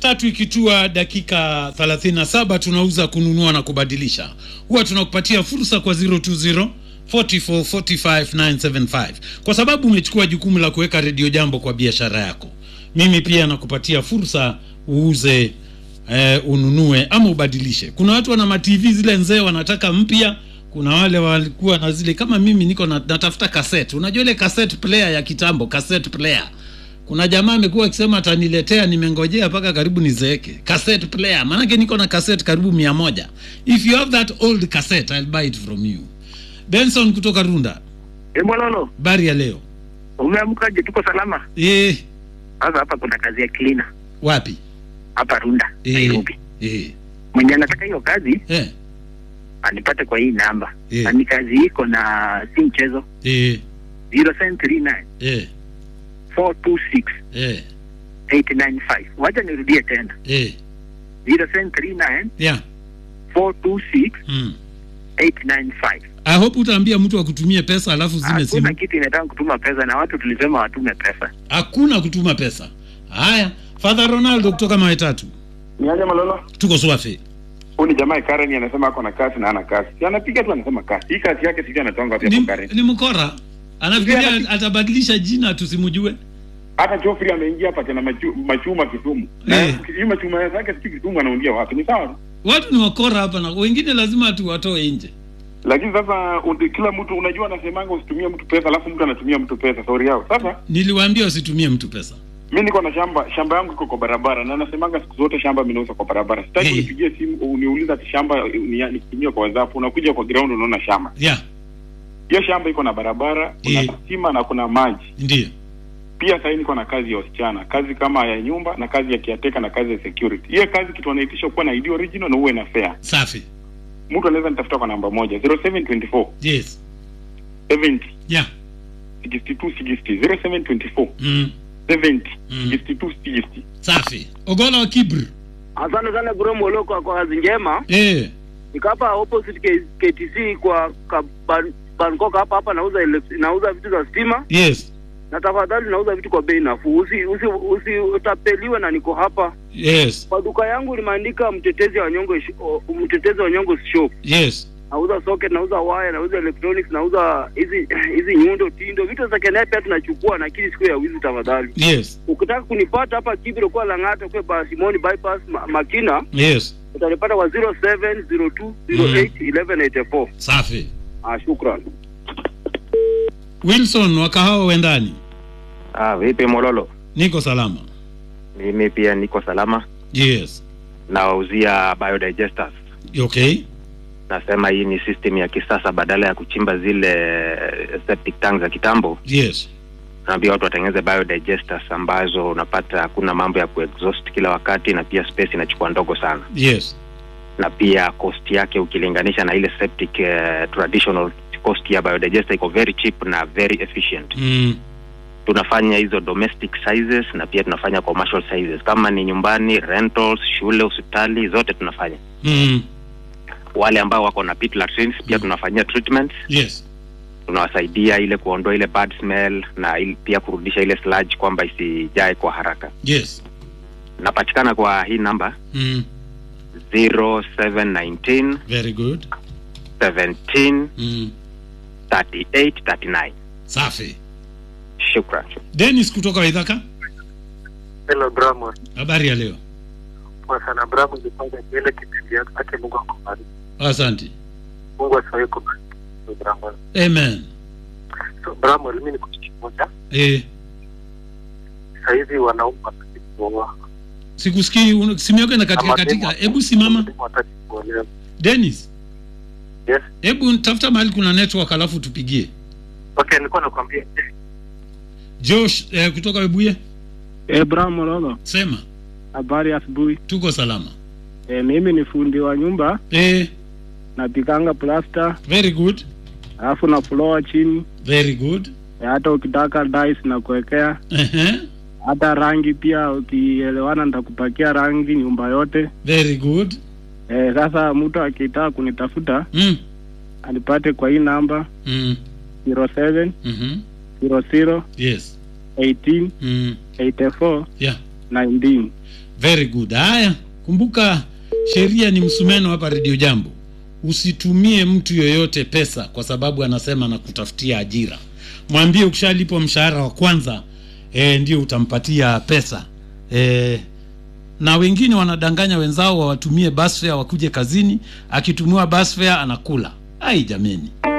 Tatu ikitua dakika 37 tunauza kununua na kubadilisha. Huwa tunakupatia fursa kwa 020 44 45 975. Kwa sababu umechukua jukumu la kuweka Radio Jambo kwa biashara yako. Mimi pia nakupatia fursa uuze, ununue ama ubadilishe. Kuna watu wana ma TV zile nzee wanataka mpya. Kuna wale walikuwa na zile kama mimi niko natafuta cassette. Unajua ile cassette player ya kitambo, cassette player. Kuna jamaa amekuwa akisema ataniletea, nimengojea mpaka karibu nizeeke. Cassette player, maana yake niko na cassette karibu 100. If you have that old cassette, I'll buy it from you. Benson kutoka Runda. Mololo. Bari ya leo. Umeamkaje? Tuko salama? Sasa hapa kuna kazi ya cleaner. Wapi? Hapa Runda, Nairobi. Mwenye anataka hiyo kazi? Anipate kwa hii namba. Na ni kazi iko na si mchezo. 0739 426 895. Wacha nirudie tena. 0739 426 895. I hope utaambia mtu akutumie pesa alafu zime simu. Hakuna kitu inataka kutuma pesa na watu tulisema watume pesa. Hakuna kutuma pesa. Haya, Father Ronaldo kutoka Maitatu. Niaje Malolo? Tuko swafi. Huyu jamaa Karen anasema ako na kazi na ana kazi. Si anapiga tu anasema kazi. Hii kazi yake sijui anatonga wapi hapo Karen. Ni mkora. Anafikiria atabadilisha jina tusimjue. Hata Geoffrey ameingia hapa tena machuma Kisumu. Hii machuma yake si Kisumu anaundia wapi? Ni sawa? Watu ni wakora hapa na wengine lazima tu watoe nje. Lakini sasa kila mtu unajua anasemanga usitumie mtu pesa alafu mtu anatumia mtu pesa. Sorry yao. Sasa niliwaambia usitumie mtu pesa. Mimi niko na shamba yangu iko kwa barabara na nasemanga siku zote shamba minauza kwa barabara. Sitaki unipigie simu uniuliza ati shamba nitumie kwa WhatsApp, unakuja kwa ground unaona shamba. Hiyo shamba iko na barabara, kuna stima na kuna maji. Ndio. Pia sasa niko na kazi ya wasichana, kazi kama ya nyumba na kazi ya kiateka na kazi ya security. Hiyo kazi kitu wanaitisha kuwa na ID original na uwe na fair. Safi. Mtu anaweza nitafuta kwa namba moja 0724 70 6260 0724 70 6260. Safi. Ogola wa Kibru. Asante sana bro Moloko kwa kazi njema. Niko hapa opposite KTC kwa Bangkok hapa nauza vitu za stima. Na tafadhali nauza vitu kwa bei nafuu. Utapeliwe na niko hapa. Kwa duka yangu limeandika mtetezi wa Nyongo shop. Nauza socket, nauza wire, nauza electronics, nauza hizi nyundo, tindo, vitu za kenea pia tunachukua na kile siku ya wizi tafadhali. Ukitaka kunipata hapa Kibiro kwa Lang'ata kwa Simoni bypass Makina. Utanipata kwa 0702081184. Safi. Shukrani. Wilson wakahawa wendani. Vipi Mololo? Niko salama. Mimi pia niko salama. Nawauzia biodigesters. Okay. Nasema hii ni system ya kisasa badala ya kuchimba zile septic tanks za kitambo. Naambia watu watengeneze biodigesters ambazo unapata hakuna mambo ya kuexhaust kila wakati na pia space inachukua ndogo sana. Na pia cost yake ukilinganisha na ile septic traditional cost ya biodigester iko very cheap na very efficient. Tunafanya hizo domestic sizes na pia tunafanya commercial sizes. Kama ni nyumbani, rentals, shule, hospitali, zote tunafanya. Wale ambao wako na pit latrines pia tunafanyia treatments. Tunawasaidia ile kuondoa ile bad smell na pia kurudisha ile sludge kwamba isijae kwa haraka. Napatikana kwa hii namba 0719 Very good. 17 3839. Safi. Shukran. Dennis kutoka Waithaka. Hello Brahma. Habari ya leo? Kwa sana Brahma nilipanga ile kipindi yake ake Mungu akubariki. Asante. Mungu asiwahi kubariki Brahma. Amen. So Brahma mimi niko kimoja. Sasa hivi wanaume wanataka. Sikusikii simu yako ina katika. Hebu simama. Dennis. Hebu tafuta mahali kuna network alafu tupigie. Okay, nilikuwa nakwambia. Josh kutoka Webuye. Brahma Lolo. Sema. Habari asubuhi. Tuko salama. Mimi ni fundi wa nyumba. Napikanga plaster. Very good. Alafu na floor chini. Very good. Hata ukitaka dice na kuwekea. Hata rangi pia ukielewana nitakupakia rangi nyumba yote. Very good. Sasa mtu akitaka kunitafuta anipate kwa hii namba 07 00 18 84 19. Very good. Haya, kumbuka sheria ni msumeno hapa Radio Jambo. Usitumie mtu yoyote pesa kwa sababu anasema na kutafutia ajira. Mwambie ukishalipwa mshahara wa kwanza ndio utampatia pesa. Na wengine wanadanganya wenzao wawatumie bus fare wakuje kazini, akitumiwa bus fare anakula. Ai jameni.